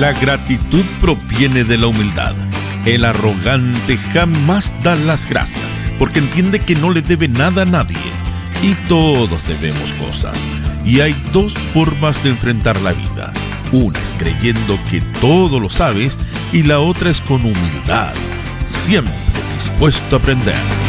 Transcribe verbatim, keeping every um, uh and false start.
La gratitud proviene de la humildad. El arrogante jamás da las gracias, porque entiende que no le debe nada a nadie. Y todos debemos cosas. Y hay dos formas de enfrentar la vida. Una es creyendo que todo lo sabes y la otra es con humildad, siempre dispuesto a aprender.